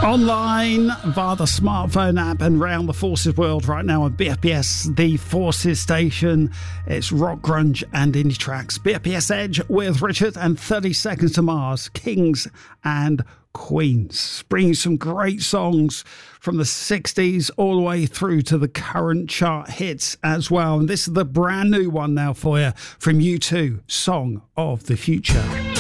Online via the smartphone app and round the Forces world right now on BFBS, the Forces station. It's rock, grunge and indie tracks. BFBS Edge with Richard and 30 Seconds to Mars, Kings and Queens. Bringing some great songs from the 60s all the way through to the current chart hits as well. And this is the brand new one now for you from U2, Song of the Future.